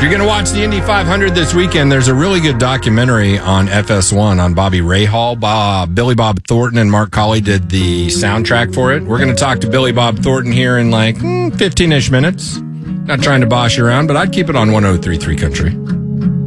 you're going to watch the Indy 500 this weekend, there's a really good documentary on FS1 on Bobby Rahal. Billy Bob Thornton and Mark Colley did the soundtrack for it. We're going to talk to Billy Bob Thornton here in like 15-ish minutes. Not trying to boss you around, but I'd keep it on 103.3 Country.